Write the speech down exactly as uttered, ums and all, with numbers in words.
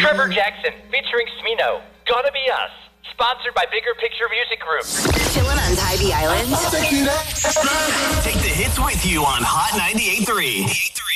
Trevor Jackson featuring Smino. Gonna Be Us. Sponsored by Bigger Picture Music Group. Chillin' on Tybee Island. Take the hits with you on Hot ninety-eight point three.